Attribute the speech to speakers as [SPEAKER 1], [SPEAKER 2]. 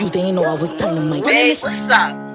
[SPEAKER 1] They ain't know I was dynamite.
[SPEAKER 2] Hey, what's up?